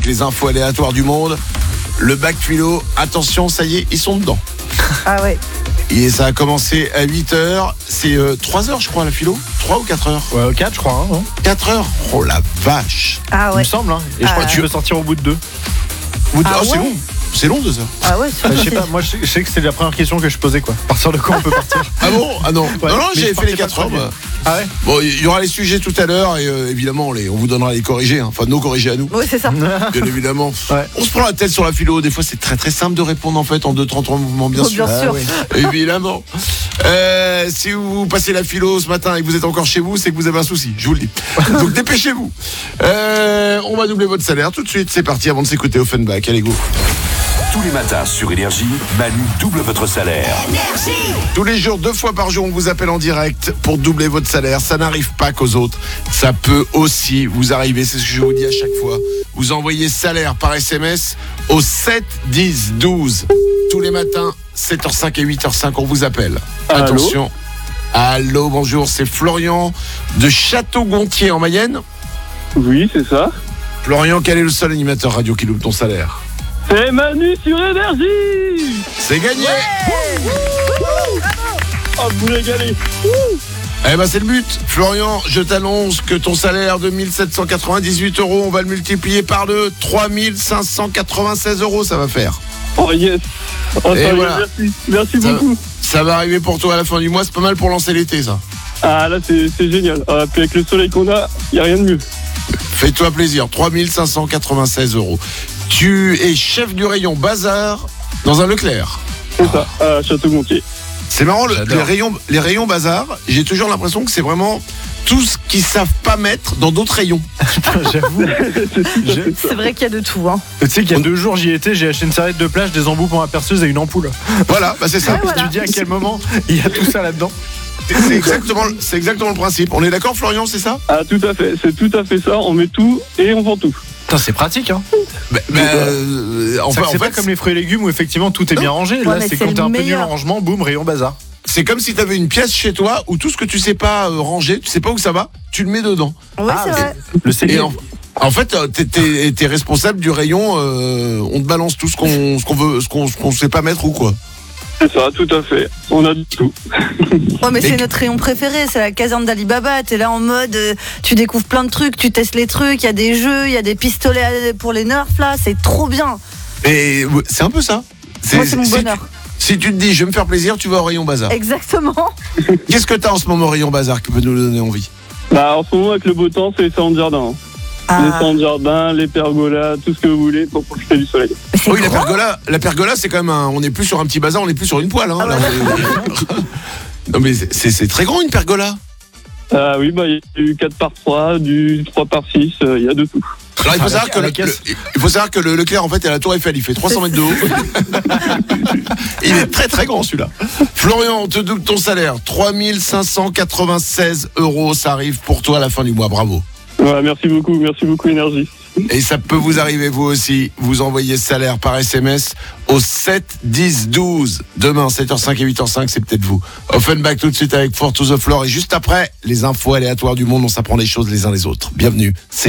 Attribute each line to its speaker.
Speaker 1: Les infos aléatoires du monde. Le bac philo, attention, ça y est, ils sont dedans.
Speaker 2: Ah ouais.
Speaker 1: Et ça a commencé à 8h. C'est 3 heures, je crois, la philo. 3 ou 4 heures?
Speaker 3: Ouais, 4, je crois. Hein,
Speaker 1: 4 heures. Oh la vache.
Speaker 2: Ah
Speaker 3: Il me
Speaker 2: ouais.
Speaker 3: semble. Hein. Et je crois que tu veux sortir au bout de 2.
Speaker 1: C'est
Speaker 2: ouais.
Speaker 1: long. C'est long 2 heures.
Speaker 2: Ah ouais,
Speaker 3: Je sais pas, moi je sais que c'était la première question que je posais quoi. À partir de quoi on peut partir?
Speaker 1: Ah bon? Ah non.
Speaker 3: Ouais,
Speaker 1: non,
Speaker 3: mais
Speaker 1: j'avais
Speaker 3: je
Speaker 1: fait les
Speaker 3: partais
Speaker 1: 4
Speaker 3: pas
Speaker 1: heures.
Speaker 3: de
Speaker 1: Moi.
Speaker 3: Ah ouais?
Speaker 1: Bon, il y aura les sujets tout à l'heure et évidemment, on vous donnera les corrigés. Hein. Enfin, nos corrigés à nous.
Speaker 2: Oui, c'est ça.
Speaker 1: Bien évidemment.
Speaker 3: Ouais.
Speaker 1: On se prend la tête sur la philo. Des fois, c'est très très simple de répondre en fait en 2-33 mouvements, bien
Speaker 2: Oh,
Speaker 1: sûr.
Speaker 2: bien sûr.
Speaker 3: oui.
Speaker 1: Évidemment. Si vous passez la philo ce matin et que vous êtes encore chez vous, c'est que vous avez un souci, je vous le dis. Donc dépêchez-vous. On va doubler votre salaire tout de suite. C'est parti avant de s'écouter Offenbach. Allez, go.
Speaker 4: Tous les matins sur Énergie, Manu double votre salaire.
Speaker 1: Tous les jours, 2 fois par jour, on vous appelle en direct pour doubler votre salaire. Ça n'arrive pas qu'aux autres. Ça peut aussi vous arriver. C'est ce que je vous dis à chaque fois. Vous envoyez salaire par SMS au 7 10 12. Tous les matins, 7h05 et 8h05, on vous appelle.
Speaker 5: Allô.
Speaker 1: Attention. Allô, bonjour, c'est Florian de Château-Gontier en Mayenne.
Speaker 5: Oui, c'est ça.
Speaker 1: Florian, quel est le seul animateur radio qui loupe ton salaire?
Speaker 5: C'est Manu sur Énergie.
Speaker 1: C'est gagné.
Speaker 5: Oh, vous régalez.
Speaker 1: Eh ben c'est le but. Florian, je t'annonce que ton salaire de 1798 €, on va le multiplier par 3596 €, ça va faire.
Speaker 5: Oh yes. Oh,
Speaker 1: Et
Speaker 5: ça y est,
Speaker 1: voilà.
Speaker 5: Merci
Speaker 1: Ça-
Speaker 5: beaucoup.
Speaker 1: Ça va arriver pour toi à la fin du mois, c'est pas mal pour lancer l'été ça.
Speaker 5: Ah là, c'est génial. Ah, puis avec le soleil qu'on a, il n'y a rien de mieux.
Speaker 1: Fais-toi plaisir, 3596 €. Tu es chef du rayon bazar dans un Leclerc.
Speaker 5: C'est ça, à Château-Gontier.
Speaker 1: C'est marrant,
Speaker 3: J'adore.
Speaker 1: les rayons bazar, j'ai toujours l'impression que c'est vraiment tout ce qu'ils savent pas mettre dans d'autres rayons.
Speaker 3: J'avoue.
Speaker 2: C'est vrai qu'il y a de tout, hein.
Speaker 3: Tu sais qu'il y a 2 jours j'y étais, j'ai acheté une serviette de plage, des embouts pour ma perceuse et une ampoule.
Speaker 1: Voilà, bah c'est ça.
Speaker 2: Ouais, voilà.
Speaker 3: Tu dis à quel moment il y a tout ça là-dedans?
Speaker 1: C'est exactement le principe. On est d'accord Florian, c'est ça?
Speaker 5: Ah, tout à fait. C'est tout à fait ça. On met tout et on vend tout.
Speaker 3: Putain, c'est pratique hein.
Speaker 1: C'est
Speaker 3: pas comme les fruits et légumes où effectivement tout est bien rangé. Là
Speaker 2: mais
Speaker 3: c'est
Speaker 2: c'est
Speaker 3: quand t'es
Speaker 2: le
Speaker 3: un peu nul
Speaker 2: meilleur.
Speaker 3: en rangement, boum, rayon bazar.
Speaker 1: C'est comme si tu avais une pièce chez toi où tout ce que tu sais pas ranger, tu sais pas où ça va, tu le mets dedans.
Speaker 2: Ouais,
Speaker 3: Ah,
Speaker 2: c'est vrai.
Speaker 3: Le
Speaker 1: Et
Speaker 3: cellier.
Speaker 1: en fait, t'es responsable du rayon. On te balance tout ce qu'on veut, ce qu'on sait pas mettre ou quoi.
Speaker 5: C'est ça, tout à fait. On a du tout.
Speaker 2: Ouais, mais
Speaker 1: Et-
Speaker 2: c'est notre rayon préféré, c'est la caserne d'Alibaba. T'es là en mode, tu découvres plein de trucs, tu testes les trucs, il y a des jeux, il y a des pistolets pour les nerfs là, c'est trop bien.
Speaker 1: Et c'est un peu ça.
Speaker 2: Moi, c'est mon
Speaker 1: si
Speaker 2: bonheur.
Speaker 1: Si tu te dis, je vais me faire plaisir, tu vas au rayon bazar.
Speaker 2: Exactement.
Speaker 1: Qu'est-ce que t'as en ce moment au rayon bazar qui peut nous donner envie?
Speaker 5: Bah, en ce moment, avec le beau temps, c'est les salons de jardin. Les
Speaker 2: Ah,
Speaker 5: salons de jardin, les pergolas, tout ce que vous voulez pour profiter du soleil.
Speaker 2: mais c'est
Speaker 1: Oui,
Speaker 2: grand.
Speaker 1: la pergola, c'est quand même on n'est plus sur un petit bazar, on n'est plus sur une poêle. Hein, là, non mais c'est très grand une pergola.
Speaker 5: Ah oui, bah, il y a du 4x3, du 3x6, il y a de tout.
Speaker 1: Alors il faut savoir
Speaker 3: À
Speaker 1: que
Speaker 3: la caisse.
Speaker 1: il faut savoir que le Leclerc en fait est à la Tour Eiffel, il fait 300 mètres de haut. Il est très très grand celui-là. Florian, on te double ton salaire, 3596 €, ça arrive pour toi à la fin du mois, bravo.
Speaker 5: Ouais, merci beaucoup Énergie.
Speaker 1: Et ça peut vous arriver vous aussi, vous envoyez ce salaire par SMS au 7 10 12. Demain 7h05 et 8h05, c'est peut-être vous. Offenbach tout de suite avec Four to the Floor et juste après les infos aléatoires du monde, on s'apprend les choses les uns les autres. Bienvenue, c'est